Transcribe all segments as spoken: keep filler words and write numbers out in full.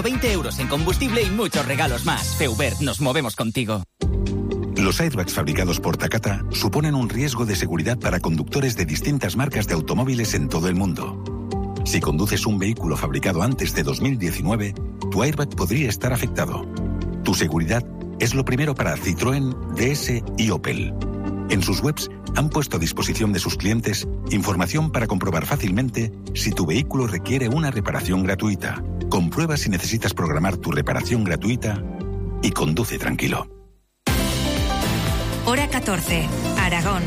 veinte euros en combustible y muchos regalos más. Feubert, nos movemos contigo. Los airbags fabricados por Takata suponen un riesgo de seguridad para conductores de distintas marcas de automóviles en todo el mundo. Si conduces un vehículo fabricado antes de dos mil diecinueve, tu airbag podría estar afectado. Tu seguridad es lo primero para Citroën, D S y Opel. En sus webs han puesto a disposición de sus clientes información para comprobar fácilmente si tu vehículo requiere una reparación gratuita. Comprueba si necesitas programar tu reparación gratuita y conduce tranquilo. Hora catorce, Aragón.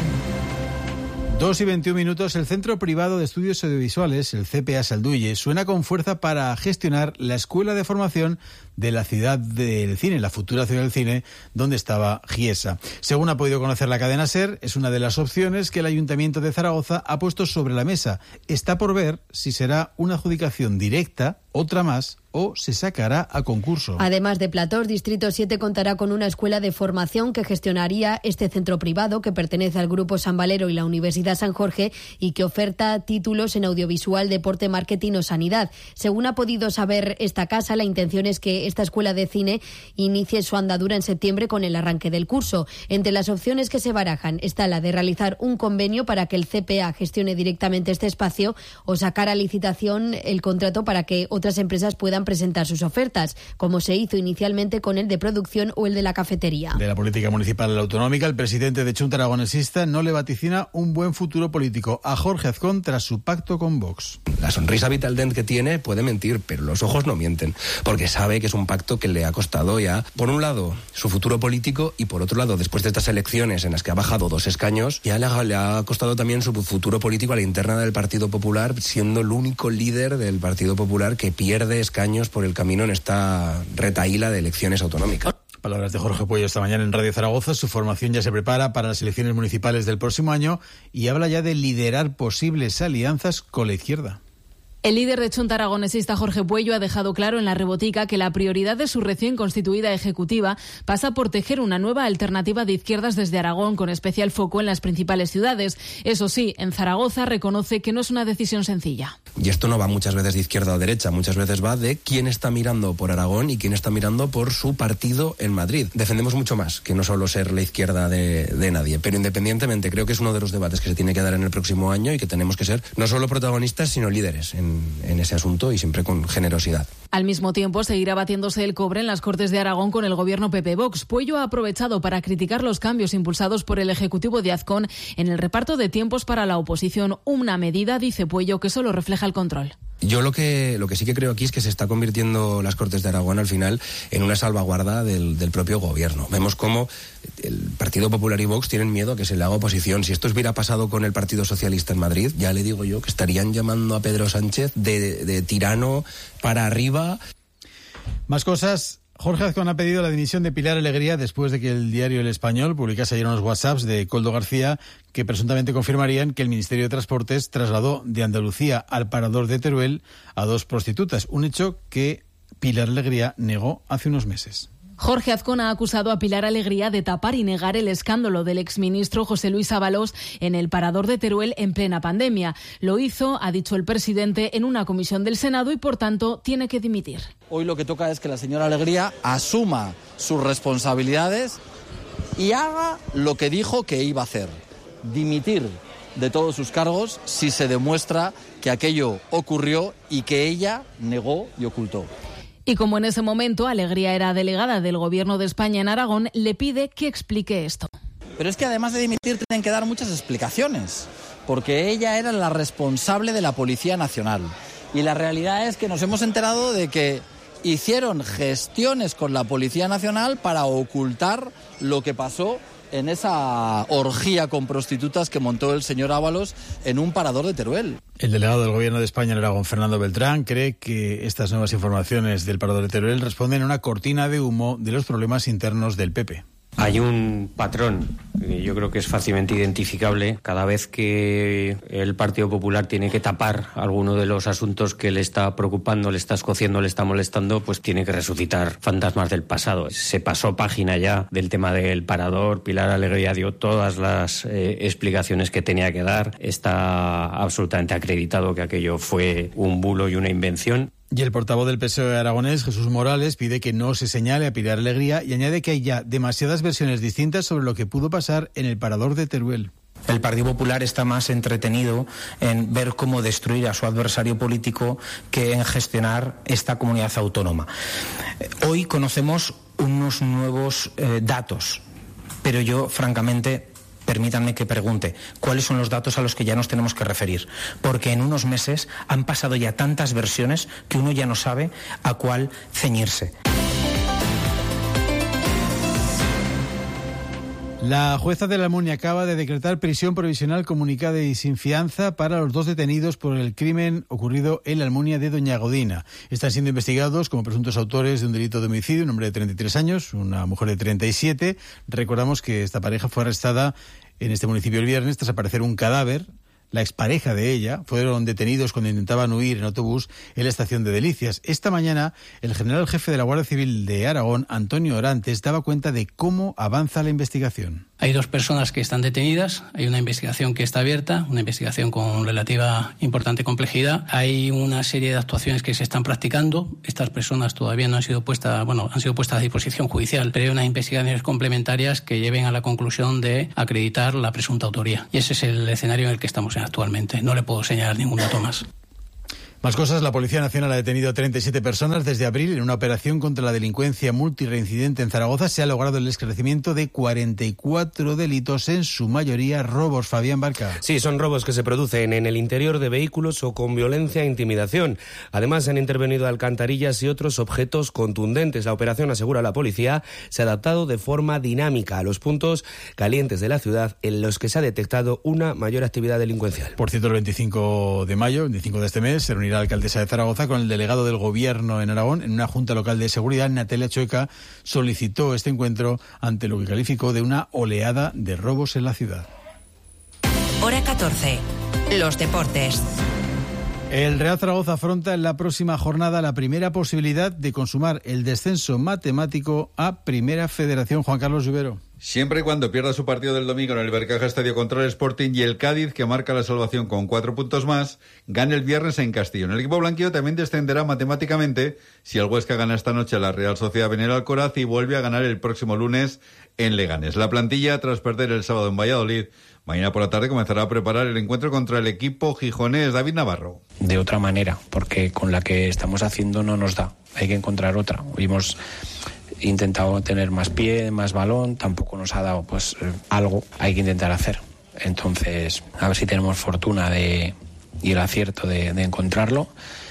dos y veintiún minutos, el Centro Privado de Estudios Audiovisuales, el C P A Salduye, suena con fuerza para gestionar la escuela de formación de la ciudad del cine, la futura ciudad del cine, donde estaba Giesa. Según ha podido conocer la cadena SER, es una de las opciones que el Ayuntamiento de Zaragoza ha puesto sobre la mesa. Está por ver si será una adjudicación directa, otra más, o se sacará a concurso. Además de Platós, Distrito siete contará con una escuela de formación que gestionaría este centro privado que pertenece al Grupo San Valero y la Universidad San Jorge y que oferta títulos en audiovisual, deporte, marketing o sanidad. Según ha podido saber esta casa, la intención es que esta escuela de cine inicie su andadura en septiembre con el arranque del curso. Entre las opciones que se barajan está la de realizar un convenio para que el C P A gestione directamente este espacio o sacar a licitación el contrato para que otras empresas puedan presentar sus ofertas, como se hizo inicialmente con el de producción o el de la cafetería. De la política municipal a la autonómica, el presidente de Chunta Aragonesista no le vaticina un buen futuro político a Jorge Azcón tras su pacto con Vox. La sonrisa vital dent que tiene puede mentir, pero los ojos no mienten, porque sabe que es un pacto que le ha costado ya, por un lado, su futuro político y por otro lado, después de estas elecciones en las que ha bajado dos escaños, ya le ha, le ha costado también su futuro político a la interna del Partido Popular, siendo el único líder del Partido Popular que pierde escaños por el camino en esta retahíla de elecciones autonómicas. Palabras de Jorge Puello esta mañana en Radio Zaragoza. Su formación ya se prepara para las elecciones municipales del próximo año y habla ya de liderar posibles alianzas con la izquierda. El líder de Chunta Aragonesista, Jorge Puello, ha dejado claro en la rebotica que la prioridad de su recién constituida ejecutiva pasa por tejer una nueva alternativa de izquierdas desde Aragón, con especial foco en las principales ciudades. Eso sí, en Zaragoza reconoce que no es una decisión sencilla. Y esto no va muchas veces de izquierda o derecha, muchas veces va de quién está mirando por Aragón y quién está mirando por su partido en Madrid. Defendemos mucho más que no solo ser la izquierda de, de nadie, pero independientemente creo que es uno de los debates que se tiene que dar en el próximo año y que tenemos que ser no solo protagonistas, sino líderes en en ese asunto y siempre con generosidad. Al mismo tiempo, seguirá batiéndose el cobre en las Cortes de Aragón con el gobierno P P Vox. Puello ha aprovechado para criticar los cambios impulsados por el Ejecutivo de Azcón en el reparto de tiempos para la oposición. Una medida, dice Puello, que solo refleja el control. Yo lo que lo que sí que creo aquí es que se está convirtiendo las Cortes de Aragón al final en una salvaguarda del, del propio gobierno. Vemos cómo el Partido Popular y Vox tienen miedo a que se le haga oposición. Si esto hubiera pasado con el Partido Socialista en Madrid, ya le digo yo que estarían llamando a Pedro Sánchez de, de, de tirano para arriba. Más cosas. Jorge Azcón ha pedido la dimisión de Pilar Alegría después de que el diario El Español publicase ayer unos WhatsApps de Koldo García que presuntamente confirmarían que el Ministerio de Transportes trasladó de Andalucía al parador de Teruel a dos prostitutas, un hecho que Pilar Alegría negó hace unos meses. Jorge Azcón ha acusado a Pilar Alegría de tapar y negar el escándalo del exministro José Luis Ábalos en el parador de Teruel en plena pandemia. Lo hizo, ha dicho el presidente, en una comisión del Senado y, por tanto, tiene que dimitir. Hoy lo que toca es que la señora Alegría asuma sus responsabilidades y haga lo que dijo que iba a hacer: dimitir de todos sus cargos si se demuestra que aquello ocurrió y que ella negó y ocultó. Y como en ese momento Alegría era delegada del Gobierno de España en Aragón, le pide que explique esto. Pero es que además de dimitir tienen que dar muchas explicaciones, porque ella era la responsable de la Policía Nacional. Y la realidad es que nos hemos enterado de que hicieron gestiones con la Policía Nacional para ocultar lo que pasó en esa orgía con prostitutas que montó el señor Ábalos en un parador de Teruel. El delegado del Gobierno de España en Aragón, Fernando Beltrán, cree que estas nuevas informaciones del parador de Teruel responden a una cortina de humo de los problemas internos del P P. Hay un patrón, yo creo que es fácilmente identificable. Cada vez que el Partido Popular tiene que tapar alguno de los asuntos que le está preocupando, le está escociendo, le está molestando, pues tiene que resucitar fantasmas del pasado. Se pasó página ya del tema del parador. Pilar Alegría dio todas las eh, explicaciones que tenía que dar. Está absolutamente acreditado que aquello fue un bulo y una invención. Y el portavoz del P S O E aragonés, Jesús Morales, pide que no se señale a Pilar Alegría y añade que hay ya demasiadas versiones distintas sobre lo que pudo pasar en el parador de Teruel. El Partido Popular está más entretenido en ver cómo destruir a su adversario político que en gestionar esta comunidad autónoma. Hoy conocemos unos nuevos eh, datos, pero yo, francamente, permítanme que pregunte, ¿cuáles son los datos a los que ya nos tenemos que referir? Porque en unos meses han pasado ya tantas versiones que uno ya no sabe a cuál ceñirse. La jueza de la Almunia acaba de decretar prisión provisional comunicada y sin fianza para los dos detenidos por el crimen ocurrido en la Almunia de Doña Godina. Están siendo investigados como presuntos autores de un delito de homicidio, un hombre de treinta y tres años, una mujer de treinta y siete. Recordamos que esta pareja fue arrestada en este municipio el viernes tras aparecer un cadáver. La expareja de ella fueron detenidos cuando intentaban huir en autobús en la estación de Delicias. Esta mañana, el general jefe de la Guardia Civil de Aragón, Antonio Orantes, daba cuenta de cómo avanza la investigación. Hay dos personas que están detenidas, hay una investigación que está abierta, una investigación con relativa importante complejidad. Hay una serie de actuaciones que se están practicando. Estas personas todavía no han sido puestas, bueno, han sido puestas a disposición judicial, pero hay unas investigaciones complementarias que lleven a la conclusión de acreditar la presunta autoría. Y ese es el escenario en el que estamos actualmente. No le puedo señalar ningún dato más. Más cosas, la Policía Nacional ha detenido a treinta y siete personas desde abril en una operación contra la delincuencia multireincidente en Zaragoza. Se ha logrado el esclarecimiento de cuarenta y cuatro delitos, en su mayoría robos. Fabián Barca. Sí, son robos que se producen en el interior de vehículos o con violencia e intimidación. Además, han intervenido alcantarillas y otros objetos contundentes. La operación, asegura la policía, se ha adaptado de forma dinámica a los puntos calientes de la ciudad en los que se ha detectado una mayor actividad delincuencial. Por cierto, el veinticinco de mayo, veinticinco de este mes, se reunirá la alcaldesa de Zaragoza con el delegado del Gobierno en Aragón en una junta local de seguridad. Natalia Chueca solicitó este encuentro ante lo que calificó de una oleada de robos en la ciudad. Hora catorce. Los deportes. El Real Zaragoza afronta en la próxima jornada la primera posibilidad de consumar el descenso matemático a Primera Federación. Juan Carlos Lluvero. Siempre y cuando pierda su partido del domingo en el Bercaja Estadio contra el Sporting y el Cádiz, que marca la salvación con cuatro puntos más, gane el viernes en Castellón. El equipo blanquillo también descenderá matemáticamente si el Huesca gana esta noche a la Real Sociedad Benera Alcoraz y vuelve a ganar el próximo lunes en Leganés. La plantilla, tras perder el sábado en Valladolid, mañana por la tarde comenzará a preparar el encuentro contra el equipo gijonés. David Navarro. De otra manera, porque con la que estamos haciendo no nos da. Hay que encontrar otra. Hoy hemos intentado tener más pie, más balón, tampoco nos ha dado pues eh, algo. Hay que intentar hacer. Entonces, a ver si tenemos fortuna de y el acierto de, de encontrarlo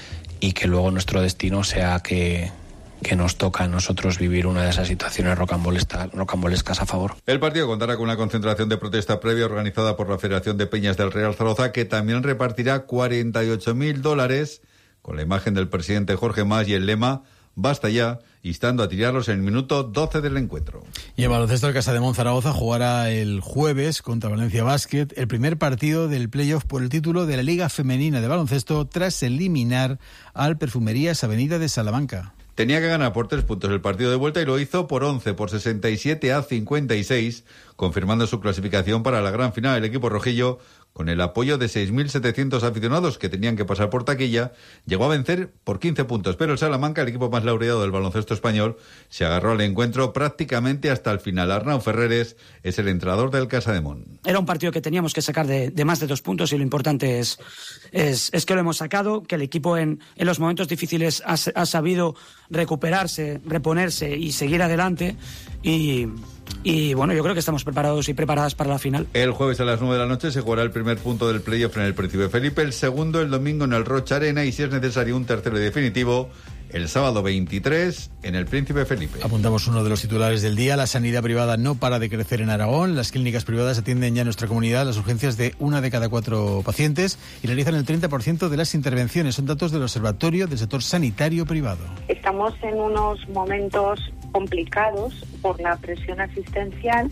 y que luego nuestro destino sea que... que nos toca a nosotros vivir una de esas situaciones rocambolescas, rocambolescas a favor. El partido contará con una concentración de protesta previa organizada por la Federación de Peñas del Real Zaragoza, que también repartirá cuarenta y ocho mil dólares con la imagen del presidente Jorge Mas y el lema "Basta ya", instando a tirarlos en el minuto doce del encuentro. Y en baloncesto, el Casademón Zaragoza jugará el jueves contra Valencia Basket el primer partido del playoff por el título de la Liga Femenina de Baloncesto tras eliminar al Perfumerías Avenida de Salamanca. Tenía que ganar por tres puntos el partido de vuelta y lo hizo por once, por sesenta y siete a cincuenta y seis, confirmando su clasificación para la gran final. El equipo rojillo, con el apoyo de seis mil setecientos aficionados que tenían que pasar por taquilla, llegó a vencer por quince puntos. Pero el Salamanca, el equipo más laureado del baloncesto español, se agarró al encuentro prácticamente hasta el final. Arnau Ferreres es el entrenador del Casademón. Era un partido que teníamos que sacar de, de más de dos puntos y lo importante es, es, es que lo hemos sacado, que el equipo en, en los momentos difíciles ha, ha sabido recuperarse, reponerse y seguir adelante y... Y bueno, yo creo que estamos preparados y preparadas para la final. El jueves a las nueve de la noche se jugará el primer punto del playoff en el Príncipe Felipe, el segundo el domingo en el Rocha Arena y, si es necesario, un tercero y definitivo el sábado veintitrés en el Príncipe Felipe. Apuntamos uno de los titulares del día. La sanidad privada no para de crecer en Aragón. Las clínicas privadas atienden ya en nuestra comunidad las urgencias de una de cada cuatro pacientes y realizan el treinta por ciento de las intervenciones. Son datos del Observatorio del Sector Sanitario Privado. Estamos en unos momentos complicados por la presión asistencial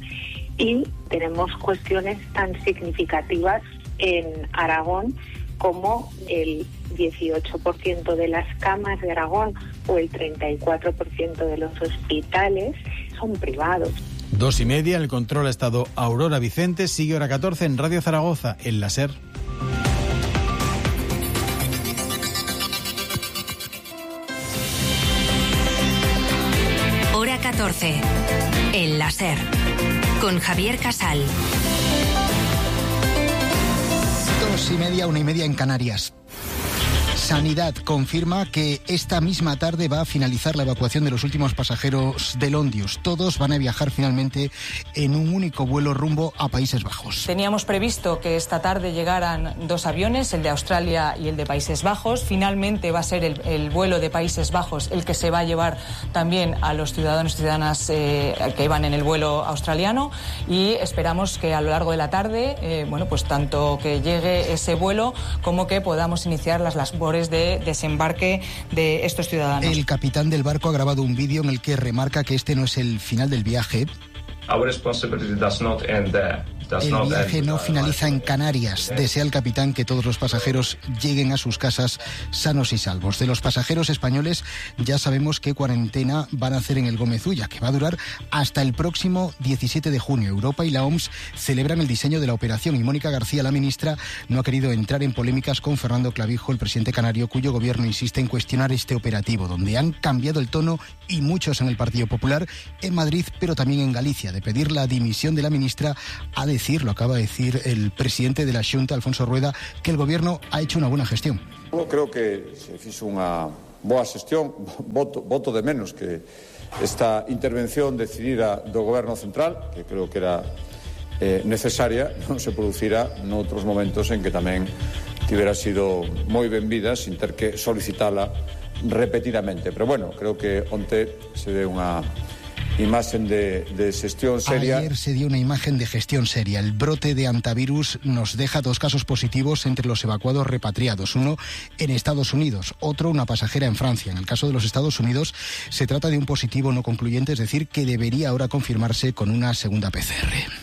y tenemos cuestiones tan significativas en Aragón como el dieciocho por ciento de las camas de Aragón o el treinta y cuatro por ciento de los hospitales son privados. Dos y media, en el control ha estado Aurora Vicente. Sigue hora catorce en Radio Zaragoza, en la SER. catorce. El láser. Con Javier Casal. Dos y media, una y media en Canarias. Sanidad confirma que esta misma tarde va a finalizar la evacuación de los últimos pasajeros del Ondius. Todos van a viajar finalmente en un único vuelo rumbo a Países Bajos. Teníamos previsto que esta tarde llegaran dos aviones, el de Australia y el de Países Bajos. Finalmente va a ser el, el vuelo de Países Bajos el que se va a llevar también a los ciudadanos y ciudadanas eh, que iban en el vuelo australiano, y esperamos que a lo largo de la tarde, eh, bueno, pues tanto que llegue ese vuelo como que podamos iniciar las labores de desembarque de estos ciudadanos. El capitán del barco ha grabado un vídeo en el que remarca que este no es el final del viaje. Our responsibility does not end there. El viaje no finaliza en Canarias. Desea el capitán que todos los pasajeros lleguen a sus casas sanos y salvos. De los pasajeros españoles ya sabemos qué cuarentena van a hacer en el Gómez Ulla, que va a durar hasta el próximo diecisiete de junio. Europa y la O M S celebran el diseño de la operación y Mónica García, la ministra, no ha querido entrar en polémicas con Fernando Clavijo, el presidente canario, cuyo gobierno insiste en cuestionar este operativo, donde han cambiado el tono, y muchos en el Partido Popular, en Madrid, pero también en Galicia, de pedir la dimisión de la ministra a decir, lo acaba de decir el presidente de la Xunta, Alfonso Rueda, que el gobierno ha hecho una buena gestión. Eu creo que se fixo unha boa xestión, voto, voto de menos que esta intervención decidida do goberno central, que creo que era eh, necesaria, non se producira noutros momentos en que tamén tivera sido moi benvida sin ter que solicitala repetidamente. Pero bueno, creo que onte se dé unha imagen de, de gestión seria. Ayer se dio una imagen de gestión seria. El brote de antivirus nos deja dos casos positivos entre los evacuados repatriados. Uno en Estados Unidos, otro una pasajera en Francia. En el caso de los Estados Unidos se trata de un positivo no concluyente, es decir, que debería ahora confirmarse con una segunda P C R.